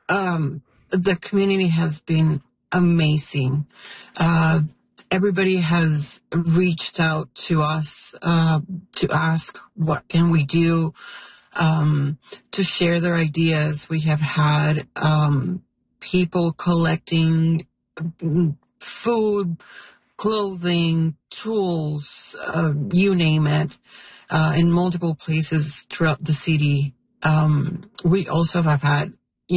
The community has been amazing. Everybody has reached out to us to ask what can we do, to share their ideas. We have had people collecting food, clothing, tools, you name it, in multiple places throughout the city. We also have had,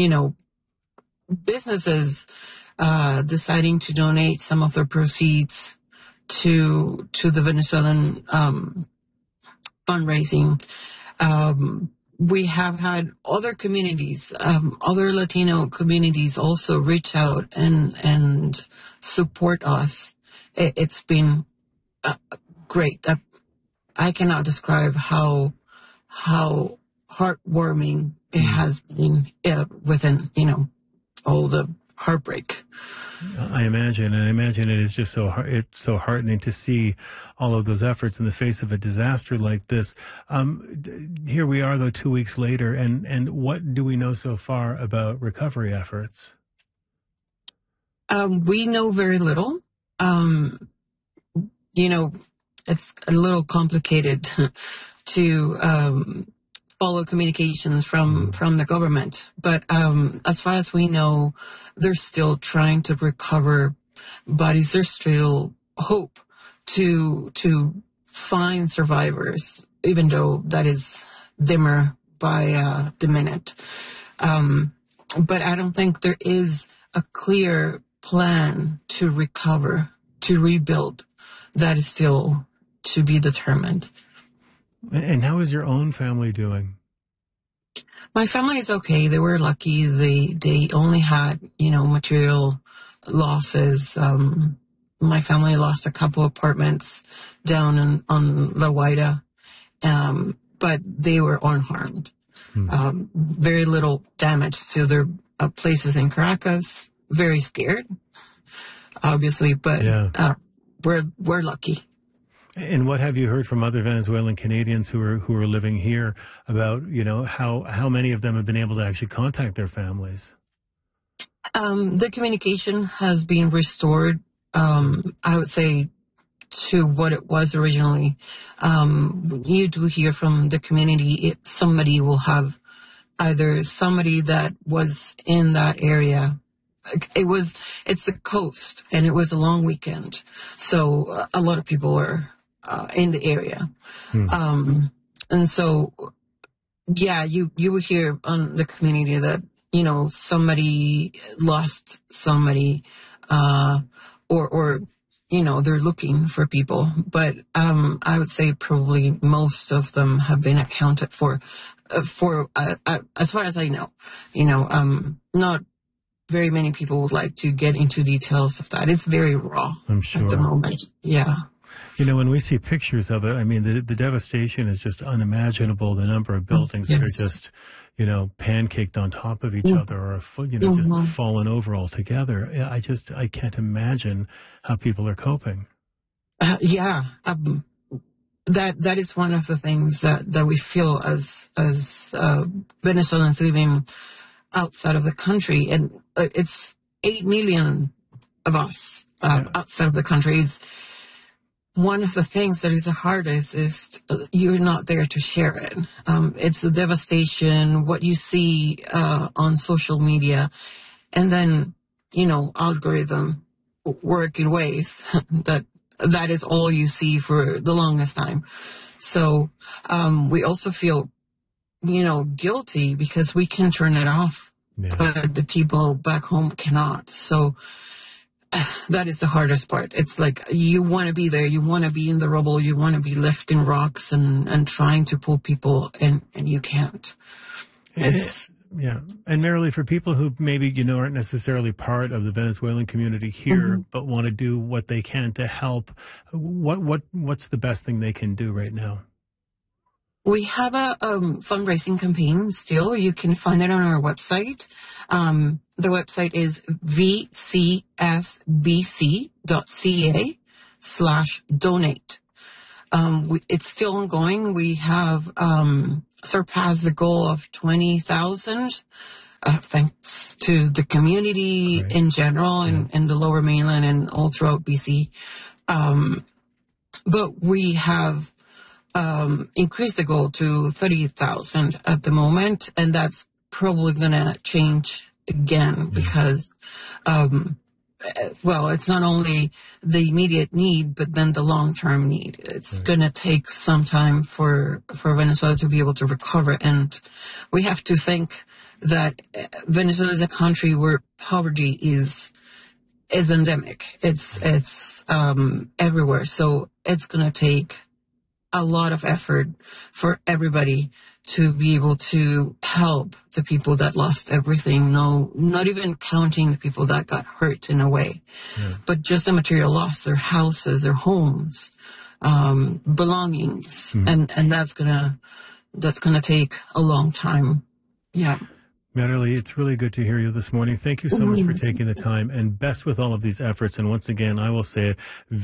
businesses deciding to donate some of their proceeds to the Venezuelan fundraising. We have had other communities, other Latino communities also reach out and support us. It's been great. I cannot describe how heartwarming it has been within, all the heartbreak. I imagine it is just it's so heartening to see all of those efforts in the face of a disaster like this. Here we are, though, 2 weeks later, and what do we know so far about recovery efforts? We know very little. It's a little complicated to follow communications from the government. But as far as we know, they're still trying to recover bodies. There's still hope to find survivors, even though that is dimmer by the minute. But I don't think there is a clear plan to recover, to rebuild. That is still to be determined. And how is your own family doing? My family is okay. They were lucky. They only had, material losses. My family lost a couple apartments down on La Guaira, but they were unharmed. Very little damage to their places in Caracas. Very scared, obviously, but we're lucky. And what have you heard from other Venezuelan Canadians who are living here about, how many of them have been able to actually contact their families? The communication has been restored, I would say, to what it was originally. You do hear from the community, somebody will have either somebody that was in that area. It's the coast, and it was a long weekend. So a lot of people were in the area. And so, you would hear on the community that, somebody lost somebody, or they're looking for people. But I would say probably most of them have been accounted for as far as I know. Not very many people would like to get into details of that. It's very raw, I'm sure, at the moment. Yeah. When we see pictures of it, I mean, the devastation is just unimaginable. The number of buildings that are just, pancaked on top of each other, or, just fallen over altogether. I can't imagine how people are coping. That is one of the things that we feel as Venezuelans living outside of the country. And it's 8 million of us outside of the country. One of the things that is the hardest is you're not there to share it. It's the devastation, what you see on social media, and then, algorithm work in ways that is all you see for the longest time. So we also feel, guilty because we can turn it off, but the people back home cannot. So that is the hardest part. It's like you want to be there, you want to be in the rubble, you want to be lifting rocks and trying to pull people, and you can't. It's And Marilee, for people who maybe aren't necessarily part of the Venezuelan community here, but want to do what they can to help, what's the best thing they can do right now? We have a fundraising campaign still. You can find it on our website. The website is vcsbc.ca/donate. It's still ongoing. We have surpassed the goal of 20,000 thanks to the community in general in the Lower Mainland and all throughout BC. But we have increased the goal to 30,000 at the moment, and that's probably going to change again because, well, it's not only the immediate need, but then the long-term need. It's going to take some time for Venezuela to be able to recover, and we have to think that Venezuela is a country where poverty is endemic. It's everywhere, so it's going to take a lot of effort for everybody to be able to help the people that lost everything. No, not even counting the people that got hurt in a way, but just the material loss, their houses, their homes, belongings, and that's gonna take a long time. Yeah. Marilee, it's really good to hear you this morning. Thank you so much for taking the time, and best with all of these efforts. And once again, I will say it,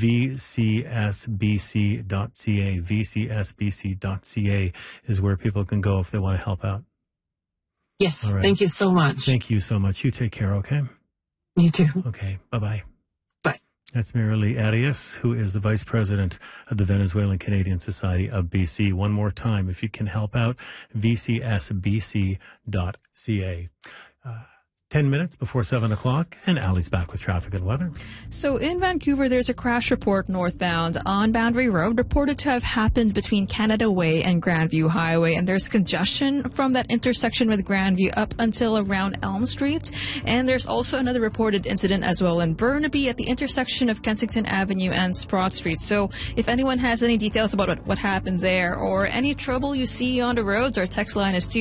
vcsbc.ca. vcsbc.ca is where people can go if they want to help out. Yes, right. Thank you so much. Thank you so much. You take care, okay? You too. Okay, bye-bye. Bye. That's Marilee Arias, who is the Vice President of the Venezuelan Canadian Society of BC. One more time, if you can help out, vcsbc.ca. 10 minutes before 7 o'clock, and Allie's back with traffic and weather. So in Vancouver, there's a crash report northbound on Boundary Road reported to have happened between Canada Way and Grandview Highway, and there's congestion from that intersection with Grandview up until around Elm Street. And there's also another reported incident as well in Burnaby at the intersection of Kensington Avenue and Sprott Street. So if anyone has any details about what happened there or any trouble you see on the roads, our text line is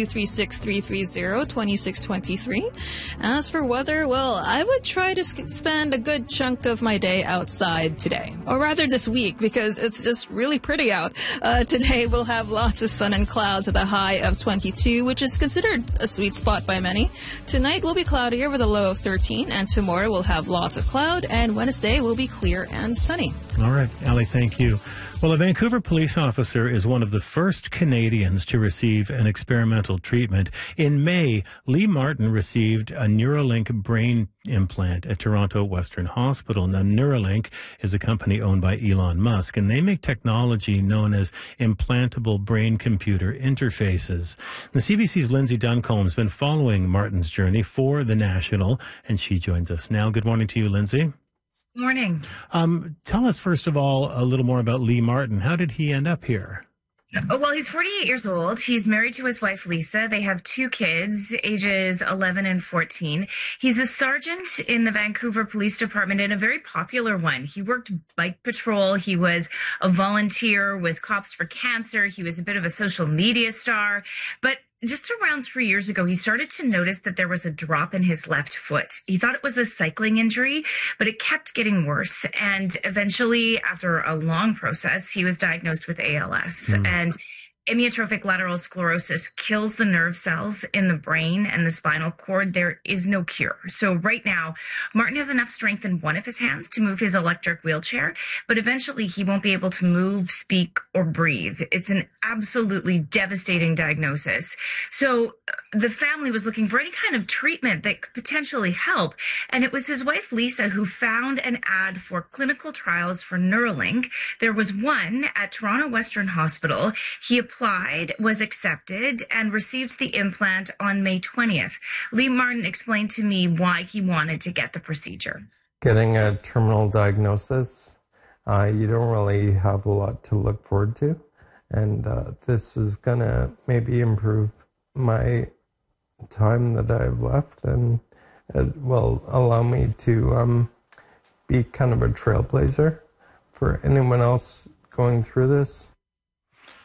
236-330-2623. As for weather, well, I would try to spend a good chunk of my day outside today, or rather this week, because it's just really pretty out. Today we'll have lots of sun and clouds with a high of 22, which is considered a sweet spot by many. Tonight will be cloudier with a low of 13, and tomorrow we'll have lots of cloud, and Wednesday will be clear and sunny. All right, Allie, thank you. Well, a Vancouver police officer is one of the first Canadians to receive an experimental treatment. In May, Lee Martin received a Neuralink brain implant at Toronto Western Hospital. Now, Neuralink is a company owned by Elon Musk, and they make technology known as implantable brain-computer interfaces. The CBC's Lindsay Duncombe has been following Martin's journey for The National, and she joins us now. Good morning to you, Lindsay. Morning. Tell us, first of all, a little more about Lee Martin. How did he end up here? Well, he's 48 years old. He's married to his wife, Lisa. They have two kids, ages 11 and 14. He's a sergeant in the Vancouver Police Department and a very popular one. He worked bike patrol. He was a volunteer with Cops for Cancer. He was a bit of a social media star. But just around 3 years ago, he started to notice that there was a drop in his left foot. He thought it was a cycling injury, but it kept getting worse. And eventually, after a long process, he was diagnosed with ALS. And amyotrophic lateral sclerosis kills the nerve cells in the brain and the spinal cord. There is no cure. So right now, Martin has enough strength in one of his hands to move his electric wheelchair, but eventually he won't be able to move, speak, or breathe. It's an absolutely devastating diagnosis. So the family was looking for any kind of treatment that could potentially help. And it was his wife, Lisa, who found an ad for clinical trials for Neuralink. There was one at Toronto Western Hospital. He applied, was accepted, and received the implant on May 20th. Lee Martin explained to me why he wanted to get the procedure. Getting a terminal diagnosis, you don't really have a lot to look forward to. And this is going to maybe improve my time that I've left, and it will allow me to be kind of a trailblazer for anyone else going through this.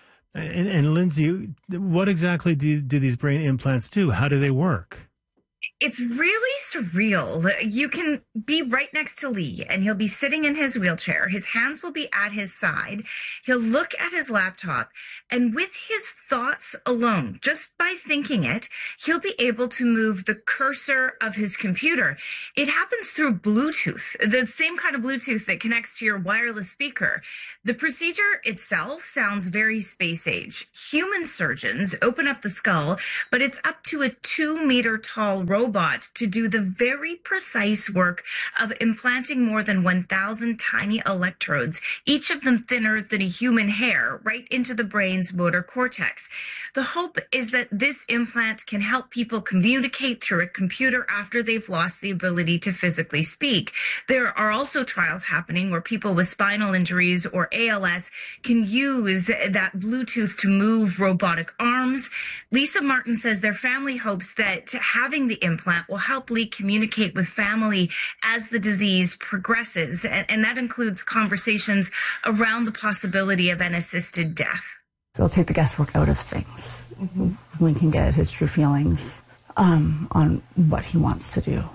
And Lindsay, what exactly do these brain implants do? How do they work? It's really surreal. You can be right next to Lee and he'll be sitting in his wheelchair. His hands will be at his side. He'll look at his laptop, and with his thoughts alone, just by thinking it, he'll be able to move the cursor of his computer. It happens through Bluetooth, the same kind of Bluetooth that connects to your wireless speaker. The procedure itself sounds very space age. Human surgeons open up the skull, but it's up to a 2-meter tall robot to do the very precise work of implanting more than 1,000 tiny electrodes, each of them thinner than a human hair, right into the brain's motor cortex. The hope is that this implant can help people communicate through a computer after they've lost the ability to physically speak. There are also trials happening where people with spinal injuries or ALS can use that Bluetooth to move robotic arms. Lisa Martin says their family hopes that having the implant will help Lee communicate with family as the disease progresses, and that includes conversations around the possibility of an assisted death. So it'll take the guesswork out of things. Mm-hmm. We can get his true feelings on what he wants to do.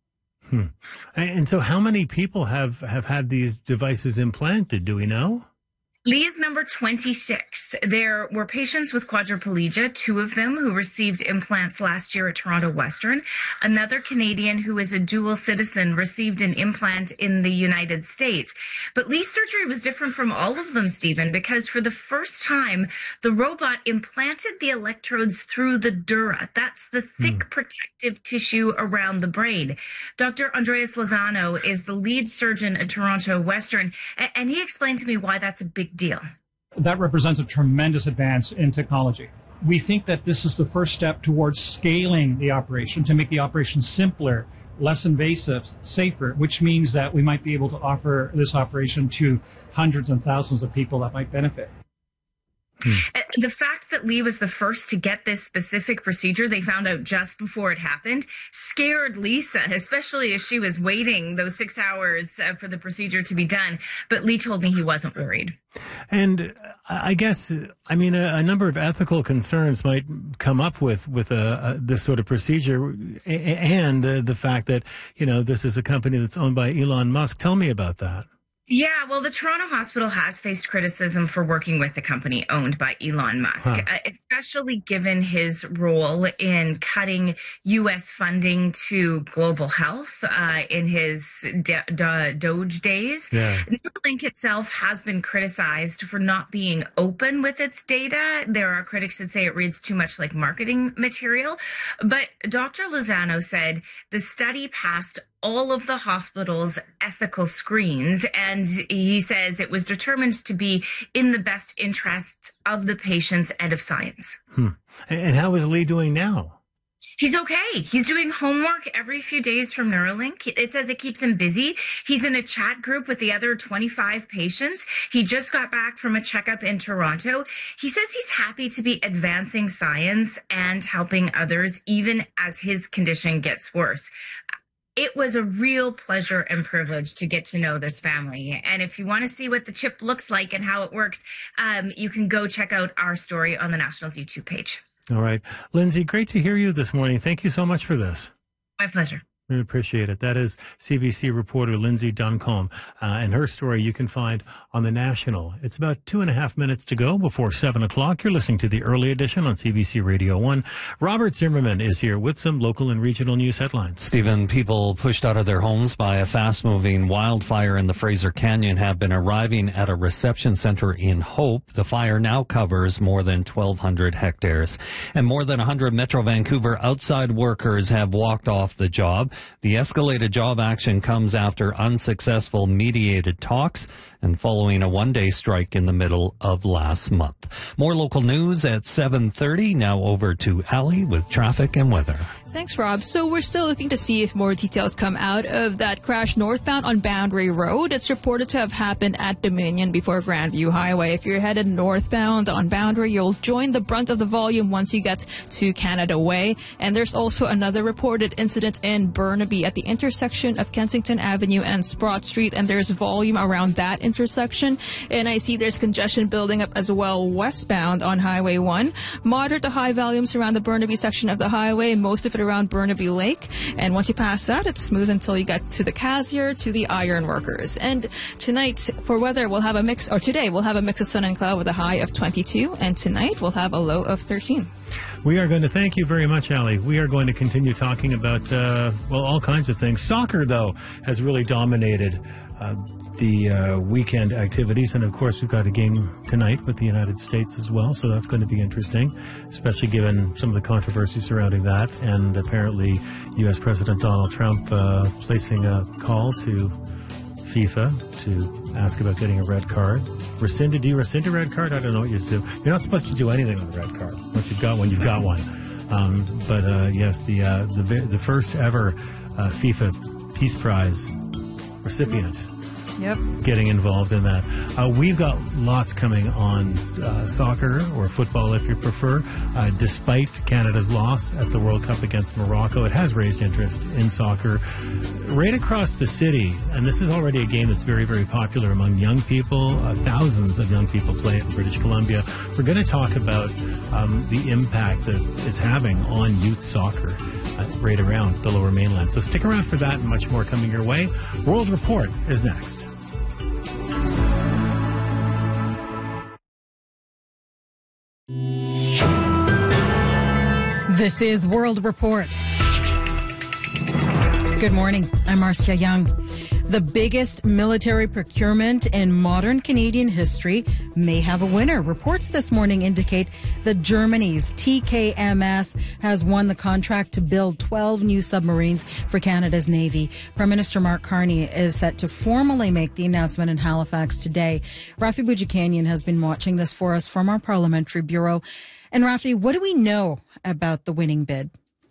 And so how many people have had these devices implanted, do we know? Lee is number 26. There were patients with quadriplegia, 2 of them who received implants last year at Toronto Western. Another Canadian who is a dual citizen received an implant in the United States. But Lee's surgery was different from all of them, Stephen, because for the first time, the robot implanted the electrodes through the dura. That's the thick protective tissue around the brain. Dr. Andreas Lozano is the lead surgeon at Toronto Western, and he explained to me why that's a big deal. That represents a tremendous advance in technology. We think that this is the first step towards scaling the operation to make the operation simpler, less invasive, safer, which means that we might be able to offer this operation to hundreds and thousands of people that might benefit. The fact that Lee was the first to get this specific procedure, they found out just before it happened, scared Lisa, especially as she was waiting those 6 hours for the procedure to be done. But Lee told me he wasn't worried. And I guess, I mean, a number of ethical concerns might come up with this sort of procedure, and the fact that, you know, this is a company that's owned by Elon Musk. Tell me about that. Yeah, well, the Toronto Hospital has faced criticism for working with a company owned by Elon Musk, especially given his role in cutting U.S. funding to global health in his Doge days. Yeah. Neuralink itself has been criticized for not being open with its data. There are critics that say it reads too much like marketing material. But Dr. Lozano said the study passed all of the hospital's ethical screens, and he says it was determined to be in the best interests of the patients and of science. And how is Lee doing now? He's okay. He's doing homework every few days from Neuralink. It says it keeps him busy. He's in a chat group with the other 25 patients. He just got back from a checkup in Toronto. He says he's happy to be advancing science and helping others, even as his condition gets worse. It was a real pleasure and privilege to get to know this family. And if you want to see what the chip looks like and how it works, you can go check out our story on the Nationals YouTube page. All right. Lindsay, great to hear you this morning. Thank you so much for this. My pleasure. We appreciate it. That is CBC reporter Lindsay Duncombe, and her story you can find on The National. It's about 2.5 minutes to go before 7 o'clock. You're listening to the early edition on CBC Radio 1. Robert Zimmerman is here with some local and regional news headlines. Stephen, people pushed out of their homes by a fast-moving wildfire in the Fraser Canyon have been arriving at a reception center in Hope. The fire now covers more than 1,200 hectares, and more than 100 Metro Vancouver outside workers have walked off the job. The escalated job action comes after unsuccessful mediated talks and following a one-day strike in the middle of last month. More local news at 7:30. Now over to Ali with traffic and weather. Thanks, Rob. So we're still looking to see if more details come out of that crash northbound on Boundary Road. It's reported to have happened at Dominion before Grandview Highway. If you're headed northbound on Boundary, you'll join the brunt of the volume once you get to Canada Way. And there's also another reported incident in Burnaby at the intersection of Kensington Avenue and Sprott Street, and there's volume around that intersection. And I see there's congestion building up as well westbound on Highway 1. Moderate to high volumes around the Burnaby section of the highway. Most of it around Burnaby Lake. And once you pass that, it's smooth until you get to the Casier, to the Ironworkers. And tonight, for weather, today we'll have a mix of sun and cloud with a high of 22. And tonight, we'll have a low of 13. We are going to thank you very much, Ali. We are going to continue talking about, all kinds of things. Soccer, though, has really dominated the weekend activities. And, of course, we've got a game tonight with the United States as well. So that's going to be interesting, especially given some of the controversy surrounding that. And apparently U.S. President Donald Trump placing a call to FIFA to ask about getting a red card. Do you rescind a red card? I don't know what you do. You're not supposed to do anything with a red card. Once you've got one, you've got one. Yes, the first ever FIFA Peace Prize recipient. Yep. Getting involved in that. We've got lots coming on soccer or football, if you prefer. Despite Canada's loss at the World Cup against Morocco, it has raised interest in soccer right across the city. And this is already a game that's very, very popular among young people. Thousands of young people play it in British Columbia. We're going to talk about the impact that it's having on youth soccer right around the Lower Mainland. So stick around for that and much more coming your way. World Report is next. This is World Report. Good morning. I'm Marcia Young. The biggest military procurement in modern Canadian history may have a winner. Reports this morning indicate that Germany's TKMS has won the contract to build 12 new submarines for Canada's Navy. Prime Minister Mark Carney is set to formally make the announcement in Halifax today. Rafi Boudjikanian has been watching this for us from our parliamentary bureau. And Rafi, what do we know about the winning bid?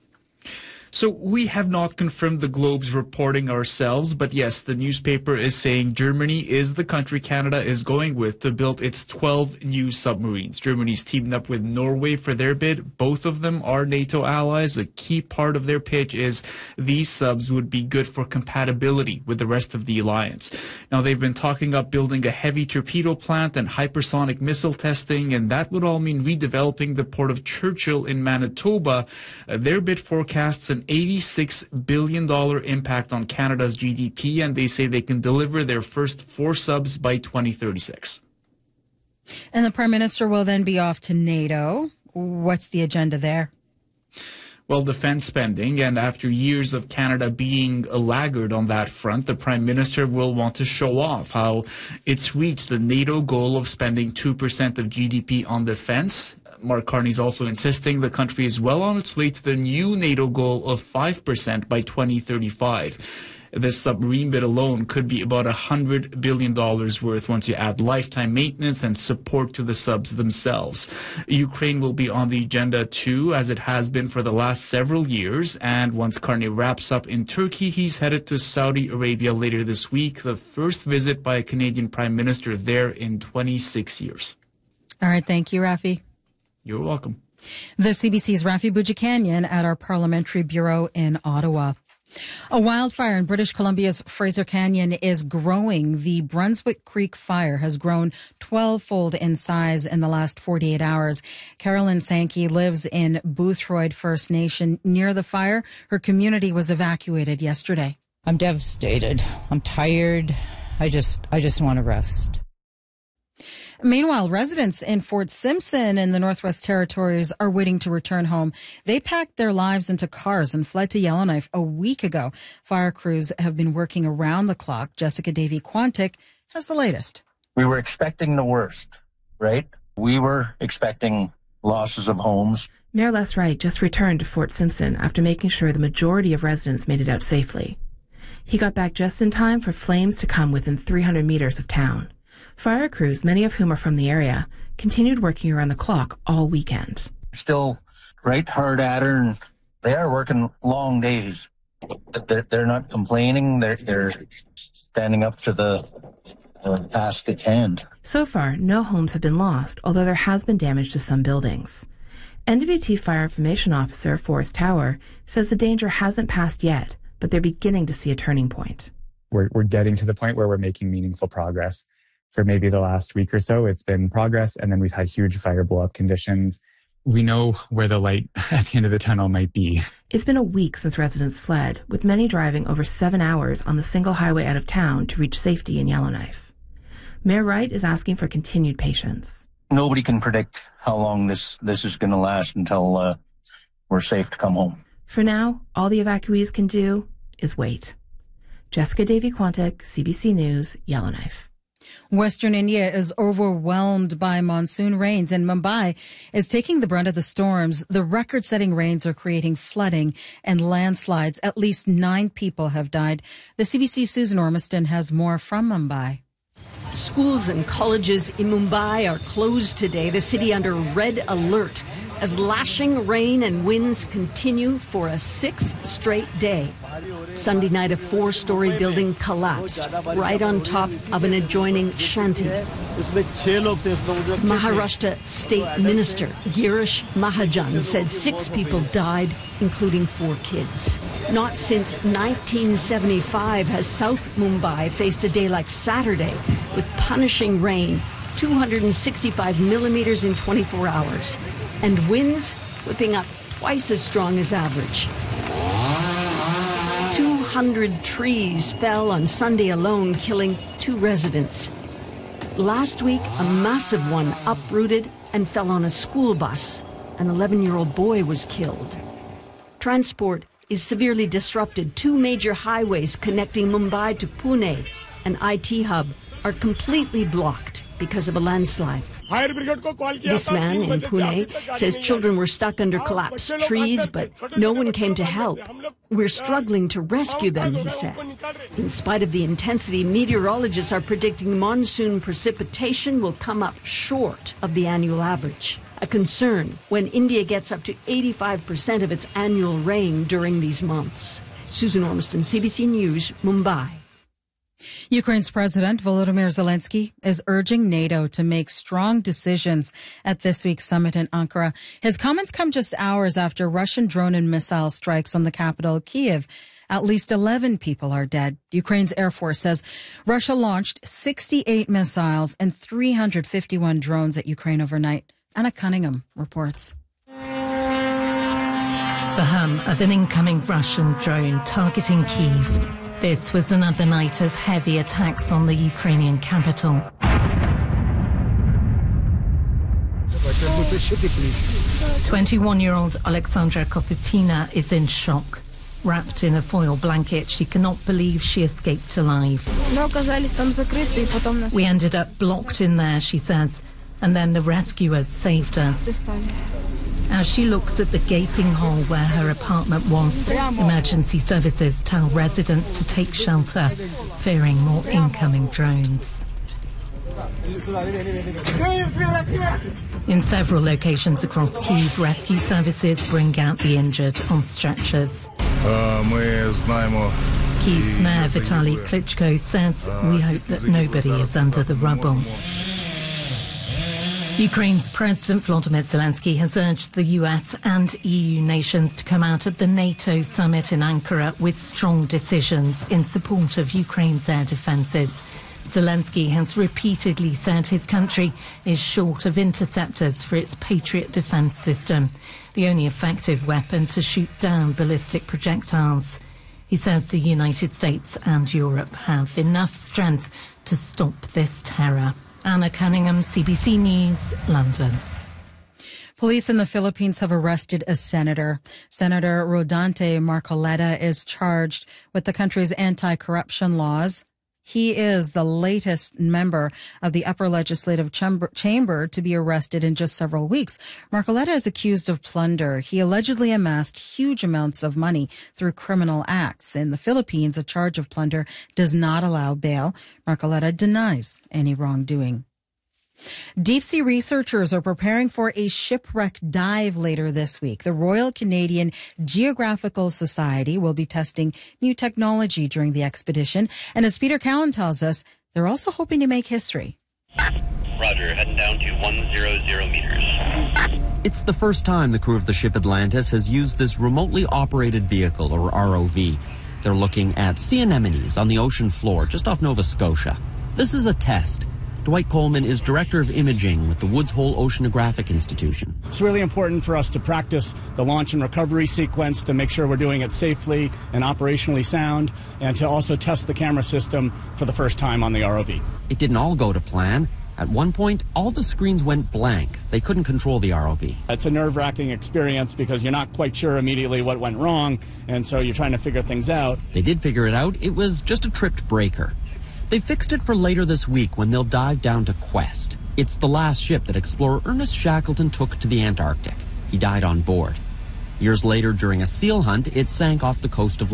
So we have not confirmed the Globe's reporting ourselves, but yes, the newspaper is saying Germany is the country Canada is going with to build its 12 new submarines. Germany's teamed up with Norway for their bid. Both of them are NATO allies. A key part of their pitch is these subs would be good for compatibility with the rest of the alliance. Now, they've been talking up building a heavy torpedo plant and hypersonic missile testing, and that would all mean redeveloping the port of Churchill in Manitoba. Their bid forecasts an $86 billion impact on Canada's GDP, and they say they can deliver their first 4 subs by 2036. And the Prime Minister will then be off to NATO. What's the agenda there? Well, defense spending, and after years of Canada being a laggard on that front, the Prime Minister will want to show off how it's reached the NATO goal of spending 2% of GDP on defense. Mark Carney is also insisting the country is well on its way to the new NATO goal of 5% by 2035. This submarine bid alone could be about $100 billion worth once you add lifetime maintenance and support to the subs themselves. Ukraine will be on the agenda too, as it has been for the last several years. And once Carney wraps up in Turkey, he's headed to Saudi Arabia later this week, the first visit by a Canadian Prime Minister there in 26 years. All right. Thank you, Rafi. You're welcome. The CBC's Rafi Boudjikanian at our parliamentary bureau in Ottawa. A wildfire in British Columbia's Fraser Canyon is growing. The Brunswick Creek fire has grown 12-fold in size in the last 48 hours. Carolyn Sankey lives in Boothroyd First Nation. Near the fire, her community was evacuated yesterday. I'm devastated. I'm tired. I just want to rest. Meanwhile, residents in Fort Simpson in the Northwest Territories are waiting to return home. They packed their lives into cars and fled to Yellowknife a week ago. Fire crews have been working around the clock. Jessica Davy-Quantick has the latest. We were expecting the worst, right? We were expecting losses of homes. Mayor Les Wright just returned to Fort Simpson after making sure the majority of residents made it out safely. He got back just in time for flames to come within 300 meters of town. Fire crews, many of whom are from the area, continued working around the clock all weekend. Still right hard at her, and they are working long days. They're not complaining. They're standing up to the task at hand. So far, no homes have been lost, although there has been damage to some buildings. NWT Fire Information Officer Forrest Tower says the danger hasn't passed yet, but they're beginning to see a turning point. We're getting to the point where we're making meaningful progress. For maybe the last week or so, it's been progress, and then we've had huge fire blow-up conditions we know where the light at the end of the tunnel might be. It's been a week since residents fled, with many driving over 7 hours on the single highway out of town to reach safety in Yellowknife. Mayor Wright is asking for continued patience. Nobody can predict how long this is going to last until we're safe to come home. For now, all the evacuees can do is wait. Jessica Davy-Quantic, CBC News, Yellowknife. Western India is overwhelmed by monsoon rains, and Mumbai is taking the brunt of the storms. The record-setting rains are creating flooding and landslides. At least 9 people have died. The CBC's Susan Ormiston has more from Mumbai. Schools and colleges in Mumbai are closed today, the city under red alert, as lashing rain and winds continue for a 6th straight day. Sunday night, a 4-story building collapsed right on top of an adjoining shanty. Maharashtra State Minister Girish Mahajan said 6 people died, including 4 kids. Not since 1975 has South Mumbai faced a day like Saturday with punishing rain, 265 millimeters in 24 hours, and winds whipping up twice as strong as average. 200 trees fell on Sunday alone, killing 2 residents. Last week, a massive one uprooted and fell on a school bus. An 11-year-old boy was killed. Transport is severely disrupted. 2 major highways connecting Mumbai to Pune, an IT hub, are completely blocked because of a landslide. This man in Pune says children were stuck under collapsed trees, but no one came to help. We're struggling to rescue them, he said. In spite of the intensity, meteorologists are predicting monsoon precipitation will come up short of the annual average. A concern when India gets up to 85% of its annual rain during these months. Susan Ormiston, CBC News, Mumbai. Ukraine's President Volodymyr Zelensky is urging NATO to make strong decisions at this week's summit in Ankara. His comments come just hours after Russian drone and missile strikes on the capital, Kyiv. At least 11 people are dead. Ukraine's Air Force says Russia launched 68 missiles and 351 drones at Ukraine overnight. Anna Cunningham reports. The hum of an incoming Russian drone targeting Kyiv. This was another night of heavy attacks on the Ukrainian capital. 21-year-old Alexandra Kopitina is in shock. Wrapped in a foil blanket, she cannot believe she escaped alive. We ended up blocked in there, she says, and then the rescuers saved us. As she looks at the gaping hole where her apartment was, emergency services tell residents to take shelter, fearing more incoming drones. In several locations across Kyiv, rescue services bring out the injured on stretchers. Kyiv's mayor Vitaly Klitschko says, "We hope that nobody is under the rubble." Ukraine's President Volodymyr Zelensky has urged the US and EU nations to come out at the NATO summit in Ankara with strong decisions in support of Ukraine's air defences. Zelensky has repeatedly said his country is short of interceptors for its Patriot defence system, the only effective weapon to shoot down ballistic projectiles. He says the United States and Europe have enough strength to stop this terror. Anna Cunningham, CBC News, London. Police in the Philippines have arrested a senator. Senator Rodante Marcoleta is charged with the country's anti-corruption laws. He is the latest member of the upper legislative chamber to be arrested in just several weeks. Marcoleta is accused of plunder. He allegedly amassed huge amounts of money through criminal acts. In the Philippines, a charge of plunder does not allow bail. Marcoleta denies any wrongdoing. Deep-sea researchers are preparing for a shipwreck dive later this week. The Royal Canadian Geographical Society will be testing new technology during the expedition. And as Peter Cowan tells us, they're also hoping to make history. Roger, heading down to 100 meters. It's the first time the crew of the ship Atlantis has used this remotely operated vehicle, or ROV. They're looking at sea anemones on the ocean floor just off Nova Scotia. This is a test. Dwight Coleman is Director of Imaging with the Woods Hole Oceanographic Institution. It's really important for us to practice the launch and recovery sequence to make sure we're doing it safely and operationally sound, and to also test the camera system for the first time on the ROV. It didn't all go to plan. At one point, all the screens went blank. They couldn't control the ROV. It's a nerve-wracking experience because you're not quite sure immediately what went wrong, and so you're trying to figure things out. They did figure it out. It was just a tripped breaker. They fixed it for later this week when they'll dive down to Quest. It's the last ship that explorer Ernest Shackleton took to the Antarctic. He died on board. Years later, during a seal hunt, it sank off the coast of